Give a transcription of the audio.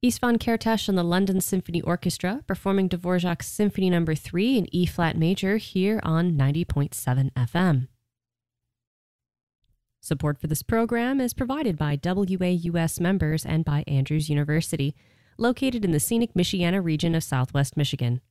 Istvan Kertész and the London Symphony Orchestra performing Dvorak's Symphony No. 3 in E-flat major here on 90.7 FM. Support for this program is provided by WAUS members and by Andrews University, located in the scenic Michiana region of Southwest Michigan.